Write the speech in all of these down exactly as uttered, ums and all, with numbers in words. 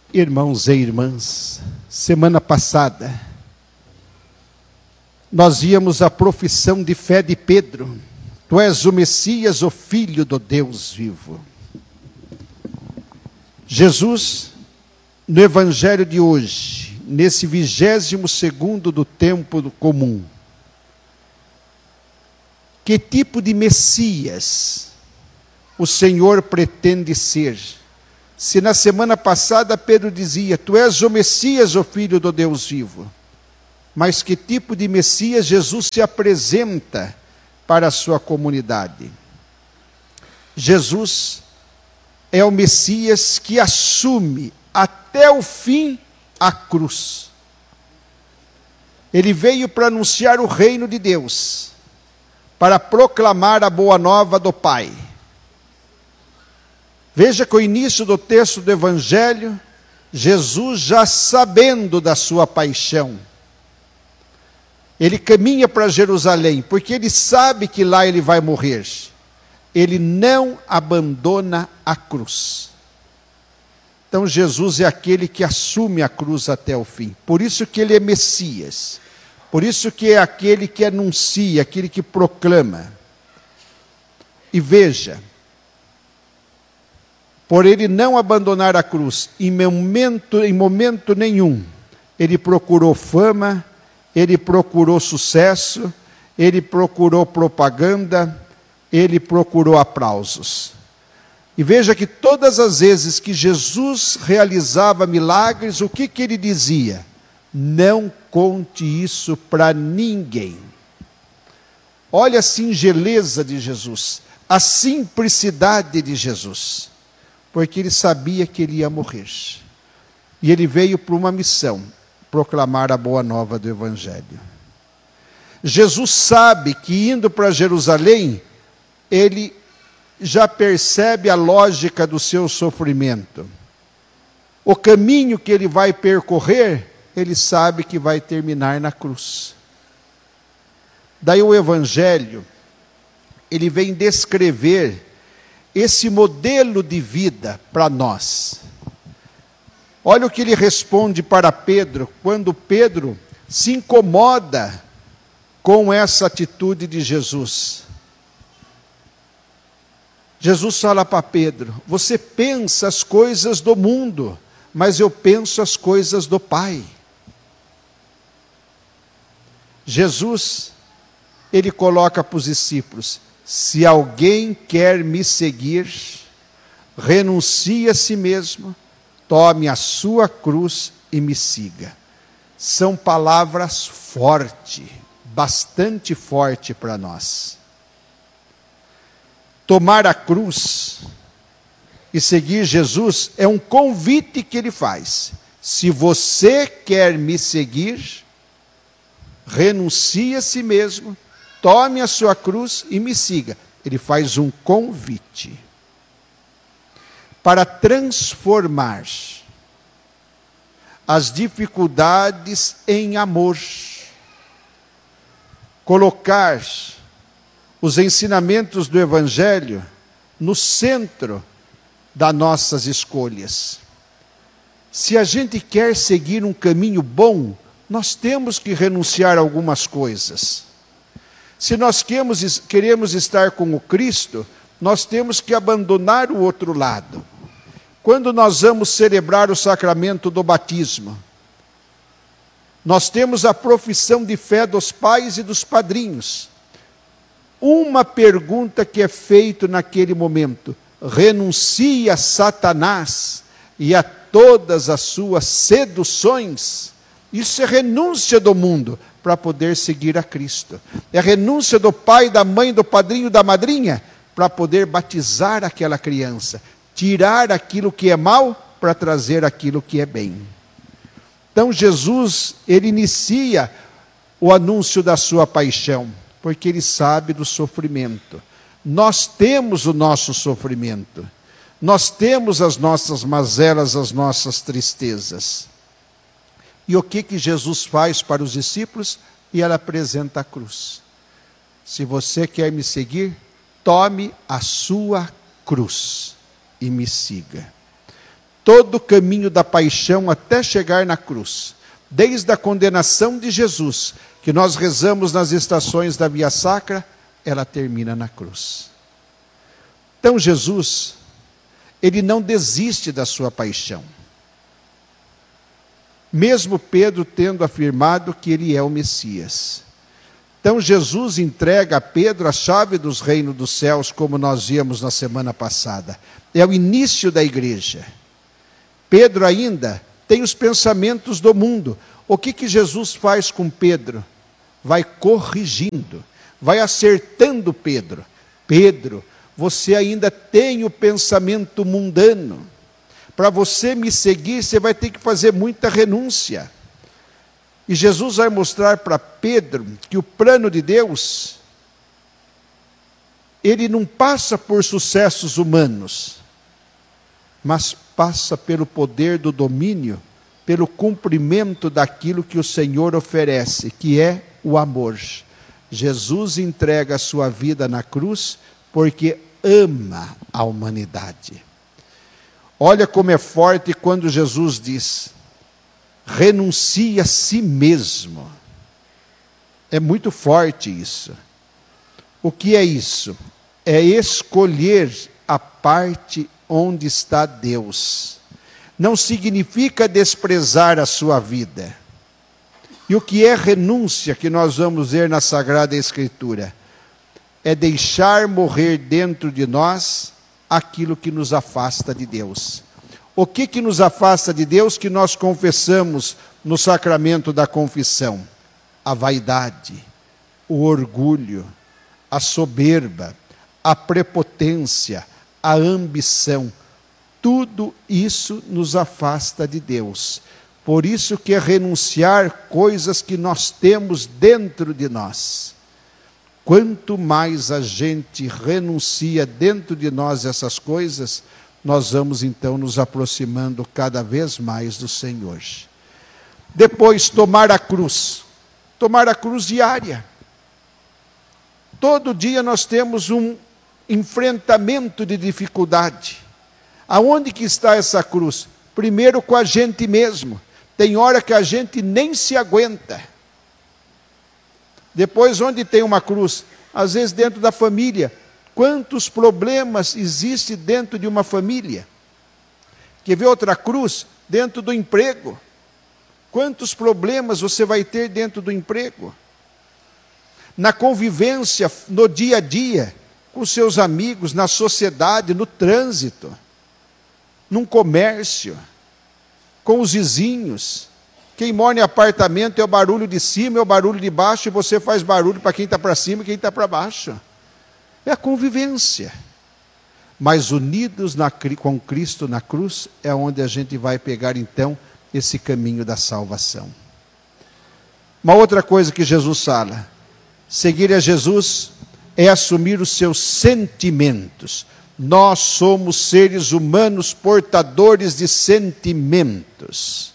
Irmãos e irmãs, semana passada, nós víamos a profissão de fé de Pedro. Tu és o Messias, o Filho do Deus vivo. Jesus, no Evangelho de hoje, nesse vigésimo segundo do tempo comum, que tipo de Messias o Senhor pretende ser? Se na semana passada Pedro dizia, tu és o Messias, o Filho do Deus vivo. Mas que tipo de Messias Jesus se apresenta para a sua comunidade? Jesus é o Messias que assume até o fim a cruz. Ele veio para anunciar o reino de Deus, para proclamar a boa nova do Pai. Veja que o início do texto do Evangelho, Jesus já sabendo da sua paixão, ele caminha para Jerusalém, porque ele sabe que lá ele vai morrer. Ele não abandona a cruz. Então Jesus é aquele que assume a cruz até o fim. Por isso que ele é Messias. Por isso que é aquele que anuncia, aquele que proclama. E veja, por ele não abandonar a cruz, em momento, em momento nenhum, ele procurou fama, ele procurou sucesso, ele procurou propaganda, ele procurou aplausos. E veja que todas as vezes que Jesus realizava milagres, o que, que ele dizia? Não conte isso para ninguém. Olha a singeleza de Jesus, a simplicidade de Jesus. Porque ele sabia que ele ia morrer. E ele veio para uma missão, proclamar a boa nova do Evangelho. Jesus sabe que indo para Jerusalém, ele já percebe a lógica do seu sofrimento. O caminho que ele vai percorrer, ele sabe que vai terminar na cruz. Daí o Evangelho, ele vem descrever esse modelo de vida para nós. Olha o que ele responde para Pedro, quando Pedro se incomoda com essa atitude de Jesus. Jesus fala para Pedro, você pensa as coisas do mundo, mas eu penso as coisas do Pai. Jesus, ele coloca para os discípulos, se alguém quer me seguir, renuncie a si mesmo, tome a sua cruz e me siga. São palavras fortes, bastante fortes para nós. Tomar a cruz e seguir Jesus é um convite que ele faz. Se você quer me seguir, renuncie a si mesmo, tome a sua cruz e me siga. Ele faz um convite para transformar as dificuldades em amor, colocar os ensinamentos do Evangelho no centro das nossas escolhas. Se a gente quer seguir um caminho bom, nós temos que renunciar a algumas coisas. Se nós queremos, queremos estar com o Cristo, nós temos que abandonar o outro lado. Quando nós vamos celebrar o sacramento do batismo, nós temos a profissão de fé dos pais e dos padrinhos. Uma pergunta que é feita naquele momento, renuncie a Satanás e a todas as suas seduções. Isso é renúncia do mundo para poder seguir a Cristo. É renúncia do pai, da mãe, do padrinho, da madrinha, para poder batizar aquela criança. Tirar aquilo que é mal para trazer aquilo que é bem. Então Jesus, ele inicia o anúncio da sua paixão, porque ele sabe do sofrimento. Nós temos o nosso sofrimento. Nós temos as nossas mazelas, as nossas tristezas. E o que que Jesus faz para os discípulos? E ela apresenta a cruz. Se você quer me seguir, tome a sua cruz e me siga. todo o caminho da paixão até chegar na cruz, desde a condenação de Jesus, que nós rezamos nas estações da Via Sacra, ela termina na cruz. Então Jesus, ele não desiste da sua paixão. Mesmo Pedro tendo afirmado que ele é o Messias. Então Jesus entrega a Pedro a chave dos reinos dos céus, como nós vimos na semana passada. É o início da igreja. Pedro ainda tem os pensamentos do mundo. O que que Jesus faz com Pedro? Vai corrigindo, vai acertando Pedro. Pedro, você ainda tem o pensamento mundano. Para você me seguir, você vai ter que fazer muita renúncia. E Jesus vai mostrar para Pedro que o plano de Deus, ele não passa por sucessos humanos, mas passa pelo poder do domínio, pelo cumprimento daquilo que o Senhor oferece, que é o amor. Jesus entrega a sua vida na cruz porque ama a humanidade. Olha como é forte quando Jesus diz: renuncia a si mesmo. É muito forte isso. O que é isso? É escolher a parte onde está Deus. Não significa desprezar a sua vida. E o que é renúncia, que nós vamos ver na Sagrada Escritura? É deixar morrer dentro de nós aquilo que nos afasta de Deus. O que que nos afasta de Deus que nós confessamos no sacramento da confissão? A vaidade, o orgulho, a soberba, a prepotência, a ambição. Tudo isso nos afasta de Deus. Por isso que é renunciar coisas que nós temos dentro de nós. Quanto mais a gente renuncia dentro de nós essas coisas, nós vamos então nos aproximando cada vez mais do Senhor. Depois, tomar a cruz. Tomar a cruz diária. Todo dia nós temos um enfrentamento de dificuldade. Aonde que está essa cruz? Primeiro com a gente mesmo. Tem hora que a gente nem se aguenta. Depois, onde tem uma cruz? Às vezes dentro da família. Quantos problemas existem dentro de uma família? Quer ver outra cruz? Dentro do emprego. Quantos problemas você vai ter dentro do emprego? Na convivência, no dia a dia, com seus amigos, na sociedade, no trânsito, num comércio, com os vizinhos. Quem mora em apartamento é o barulho de cima, é o barulho de baixo, e você faz barulho para quem está para cima e quem está para baixo. É a convivência. Mas unidos na, com Cristo na cruz, é onde a gente vai pegar então esse caminho da salvação. Uma outra coisa que Jesus fala: seguir a Jesus é assumir os seus sentimentos. Nós somos seres humanos portadores de sentimentos.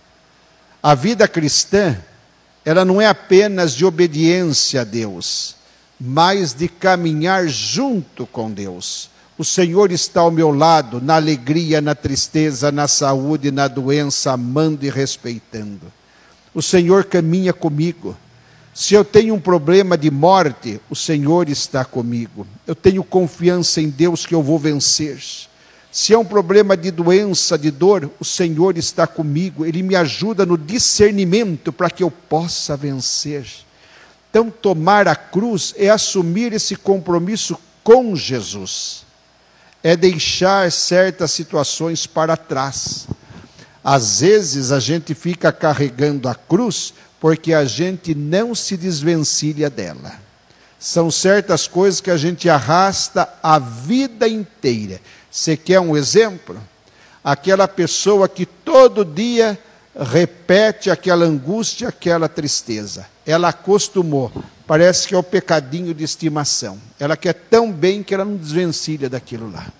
A vida cristã, ela não é apenas de obediência a Deus, mas de caminhar junto com Deus. O Senhor está ao meu lado, na alegria, na tristeza, na saúde, na doença, amando e respeitando. O Senhor caminha comigo. Se eu tenho um problema de morte, o Senhor está comigo. Eu tenho confiança em Deus que eu vou vencer. Se é um problema de doença, de dor, o Senhor está comigo. Ele me ajuda no discernimento para que eu possa vencer. Então, tomar a cruz é assumir esse compromisso com Jesus. É deixar certas situações para trás. Às vezes a gente fica carregando a cruz porque a gente não se desvencilha dela. São certas coisas que a gente arrasta a vida inteira. Você quer um exemplo? Aquela pessoa que todo dia repete aquela angústia, aquela tristeza. Ela acostumou. Parece que é o pecadinho de estimação. Ela quer tão bem que ela não desvencilha daquilo lá.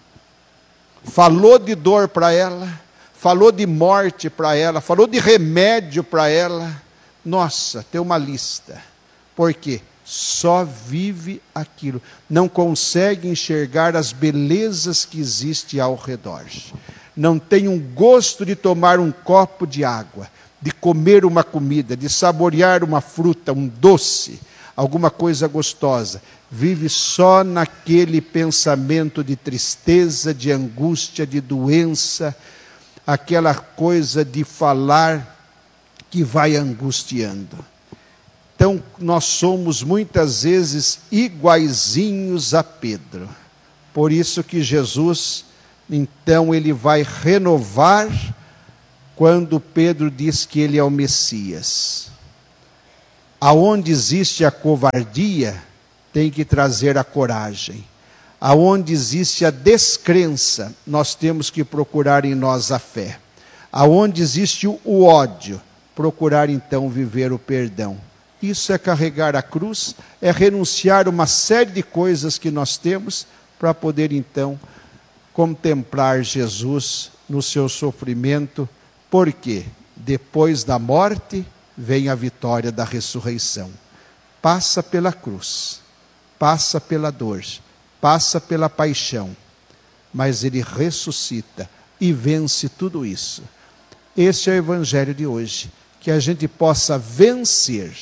Falou de dor para ela, falou de morte para ela, falou de remédio para ela. Nossa, tem uma lista. Por quê? Só vive aquilo. Não consegue enxergar as belezas que existem ao redor. não tem um gosto de tomar um copo de água, de comer uma comida, de saborear uma fruta, um doce, alguma coisa gostosa, vive só naquele pensamento de tristeza, de angústia, de doença, aquela coisa de falar que vai angustiando. Então, nós somos muitas vezes iguaizinhos a Pedro. Por isso que Jesus, então, ele vai renovar quando Pedro diz que ele é o Messias. Aonde existe a covardia, tem que trazer a coragem. Aonde existe a descrença, nós temos que procurar em nós a fé. Aonde existe o ódio, procurar então viver o perdão. Isso é carregar a cruz, é renunciar uma série de coisas que nós temos para poder então contemplar Jesus no seu sofrimento, porque depois da morte vem a vitória da ressurreição. Passa pela cruz, passa pela dor, passa pela paixão, mas ele ressuscita e vence tudo isso. Este é o evangelho de hoje, que a gente possa vencer,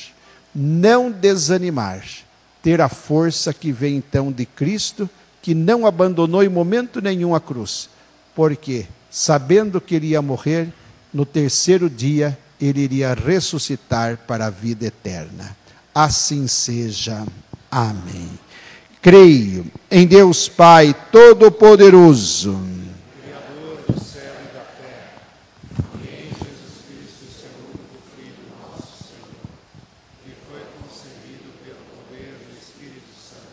não desanimar, ter a força que vem então de Cristo, que não abandonou em momento nenhum a cruz, porque sabendo que ele ia morrer, no terceiro dia ele iria ressuscitar para a vida eterna. Assim seja. Amém. Creio em Deus Pai Todo-Poderoso, Criador do céu e da terra, e em Jesus Cristo, seu único Filho, nosso Senhor, que foi concebido pelo poder do Espírito Santo,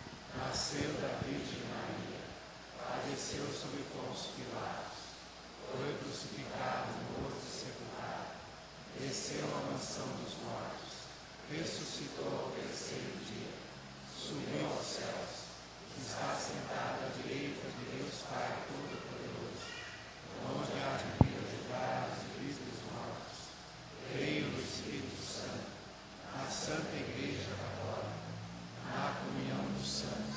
nasceu da Virgem Maria, padeceu sob Pôncio Pilatos, foi crucificado, morto e sepultado, desceu à mansão dos mortos, ressuscitou ao terceiro dia, subiu aos céus, está sentado à direita de Deus Pai Todo-Poderoso, onde há de vir julgar os vivos e os mortos. Creio no Espírito Santo, na Santa Igreja Católica, na comunhão dos santos,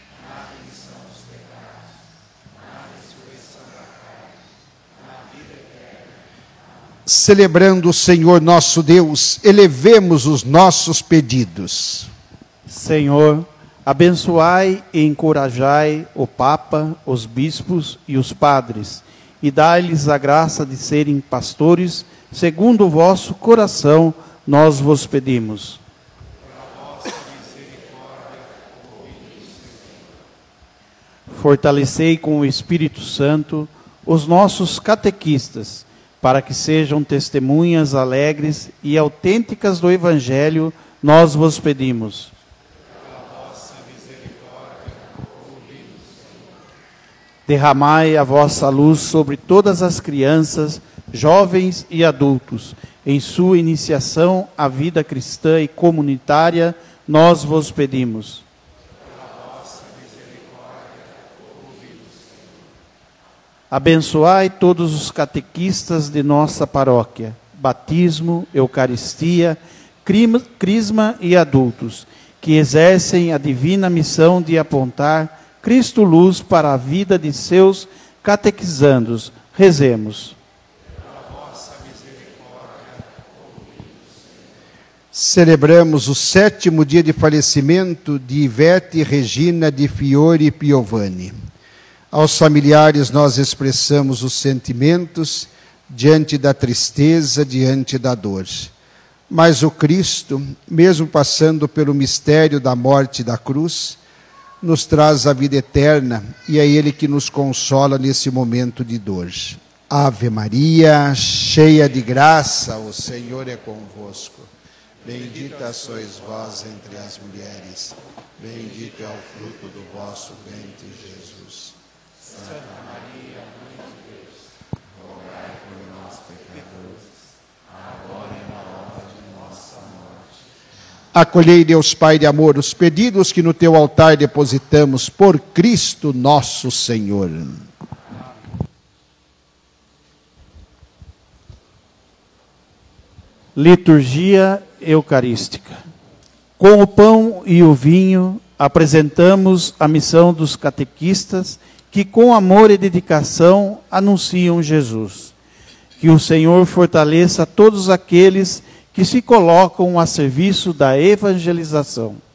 na remissão dos pecados, na ressurreição da carne, na vida eterna. celebrando o Senhor nosso Deus, elevemos os nossos pedidos. Senhor, abençoai e encorajai o Papa, os bispos e os padres, e dai-lhes a graça de serem pastores, segundo o vosso coração, nós vos pedimos. Fortalecei com o Espírito Santo os nossos catequistas, para que sejam testemunhas alegres e autênticas do Evangelho, nós vos pedimos. Derramai a vossa luz sobre todas as crianças, jovens e adultos, em sua iniciação à vida cristã e comunitária, nós vos pedimos. Abençoai todos os catequistas de nossa paróquia, batismo, eucaristia, crisma e adultos, que exercem a divina missão de apontar Cristo luz para a vida de seus catequizandos. Rezemos. Celebramos o sétimo dia de falecimento de Ivete Regina de Fiore Piovani. Aos familiares nós expressamos os sentimentos diante da tristeza, diante da dor. Mas o Cristo, mesmo passando pelo mistério da morte e da cruz, nos traz a vida eterna, e é Ele que nos consola nesse momento de dor. Ave Maria, cheia de graça, o Senhor é convosco. Bendita sois vós entre as mulheres, bendito é o fruto do vosso ventre, Jesus. Santa Maria, Mãe de Deus, rogai por nós, pecadores, agora e na hora de nossa morte. Acolhei, Deus Pai de amor, os pedidos que no teu altar depositamos por Cristo nosso Senhor. Liturgia Eucarística. Com o pão e o vinho, apresentamos a missão dos catequistas que que com amor e dedicação anunciam Jesus. Que o Senhor fortaleça todos aqueles que se colocam a serviço da evangelização.